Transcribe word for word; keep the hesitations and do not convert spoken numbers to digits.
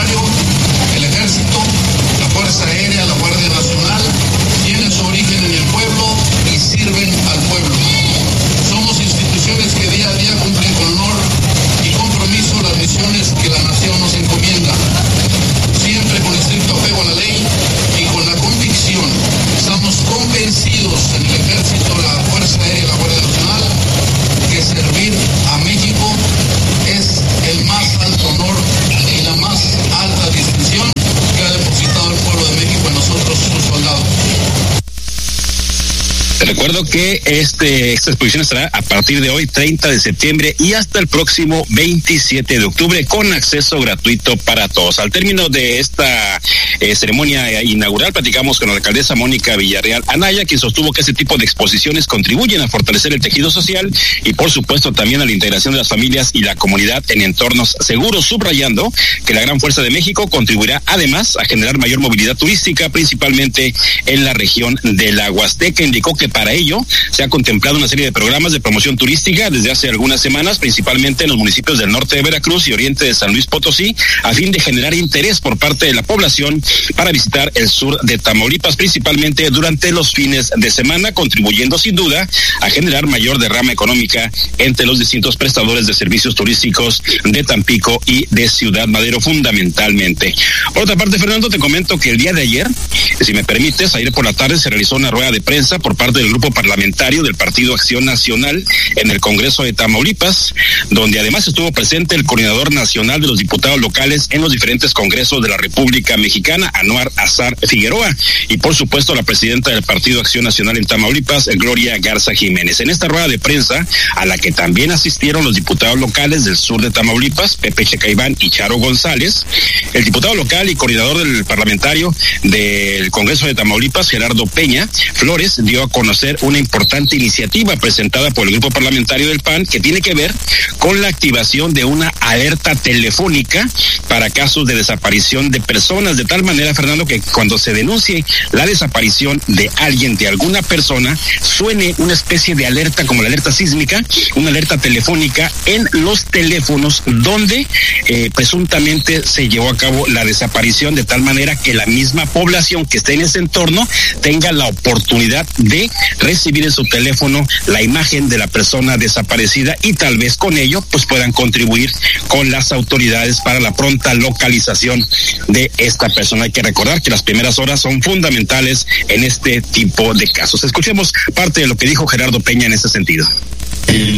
Bicentenario, el Ejército, la Fuerza Aérea, la Guardia Nacional, tienen su origen en el pueblo y sirven al pueblo. Somos instituciones que día a día cumplen con honor y compromiso las misiones que la nación nos encomienda, siempre con estricto apego a la ley y con la convicción. Estamos convencidos en el Ejército, la Fuerza Aérea y la Guardia Nacional que servir a México es el más alto honor y la más alta distinción que ha depositado el pueblo de México en nosotros, sus soldados. Te recuerdo que este, esta exposición estará a partir de hoy, treinta de septiembre, y hasta el próximo veintisiete de octubre, con acceso gratuito para todos. Al término de esta eh, ceremonia inaugural, platicamos con la alcaldesa Mónica Villarreal Anaya, quien sostuvo que este tipo de exposiciones contribuyen a fortalecer el tejido social y, por supuesto, también a la integración de las familias y la comunidad en entornos seguros, subrayando que la Gran Fuerza de México contribuirá además a generar mayor movilidad turística, principalmente en la región de la Huasteca. Indicó que para ello se ha contemplado una serie de programas de promoción turística desde hace algunas semanas, principalmente en los municipios del norte de Veracruz y oriente de San Luis Potosí, a fin de generar interés por parte de la población para visitar el sur de Tamaulipas, principalmente durante los fines de semana, contribuyendo sin duda a generar mayor derrama económica entre los distintos prestadores de servicios turísticos de Tampico y de Ciudad Madero, fundamentalmente. Por otra parte, Fernando, te comento que el día de ayer, si me permites, ayer por la tarde se realizó una rueda de prensa por parte del grupo parlamentario del Partido Acción Nacional en el Congreso de Tamaulipas, donde además estuvo presente el coordinador nacional de los diputados locales en los diferentes congresos de la República Mexicana, Anuar Azar Figueroa, y por supuesto la presidenta del Partido Acción Nacional en Tamaulipas, Gloria Garza Jiménez. En esta rueda de prensa, a la que también asistieron los diputados locales del sur de Tamaulipas, Pepe Checaibán y Charo González, el diputado local y coordinador del parlamentario del Congreso de Tamaulipas, Gerardo Peña Flores, dio a conocer una importante iniciativa presentada por el grupo parlamentario del P A N que tiene que ver con la activación de una alerta telefónica para casos de desaparición de personas, de tal manera, Fernando, que cuando se denuncie la desaparición de alguien, de alguna persona, suene una especie de alerta como la alerta sísmica, una alerta telefónica en los teléfonos donde eh, presuntamente se llevó a cabo la desaparición, de tal manera que la misma población que esté en ese entorno tenga la oportunidad de recibir en su teléfono la imagen de la persona desaparecida y tal vez con ello pues puedan contribuir con las autoridades para la pronta localización de esta persona. Hay que recordar que las primeras horas son fundamentales en este tipo de casos. Escuchemos parte de lo que dijo Gerardo Peña en este sentido.